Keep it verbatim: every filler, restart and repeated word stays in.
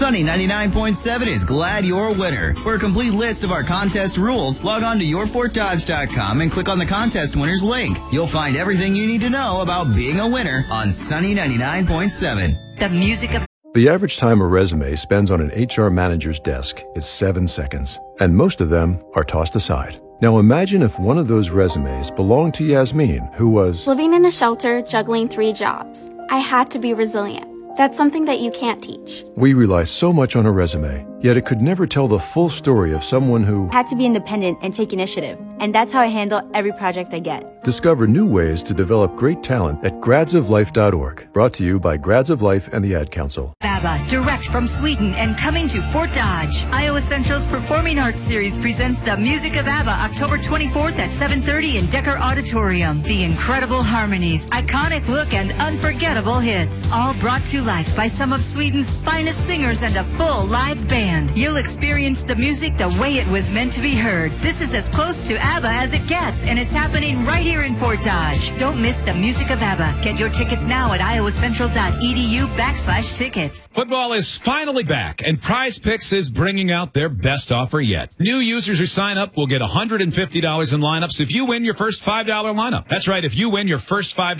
Sunny ninety-nine point seven is glad you're a winner. For a complete list of our contest rules, log on to your fort dodge dot com and click on the contest winners link. You'll find everything you need to know about being a winner on Sunny ninety-nine point seven. The music of The average time a resume spends on an H R manager's desk is seven seconds, and most of them are tossed aside. Now imagine if one of those resumes belonged to Yasmin, who was living in a shelter, juggling three jobs. I had to be resilient. That's something that you can't teach. We rely so much on a resume, yet it could never tell the full story of someone who had to be independent and take initiative. And that's how I handle every project I get. Discover new ways to develop great talent at grads of life dot org. Brought to you by Grads of Life and the Ad Council. ABBA, direct from Sweden and coming to Fort Dodge. Iowa Central's Performing Arts Series presents The Music of ABBA October twenty-fourth at seven thirty in Decker Auditorium. The incredible harmonies, iconic look, and unforgettable hits. All brought to life by some of Sweden's finest singers and a full live band. You'll experience the music the way it was meant to be heard. This is as close to ABBA as it gets, and it's happening right here in Fort Dodge. Don't miss The Music of ABBA. Get your tickets now at iowa central dot e d u backslash tickets. Football is finally back, and Prize Picks is bringing out their best offer yet. New users who sign up will get one hundred fifty dollars in lineups if you win your first five dollar lineup. That's right, if you win your first five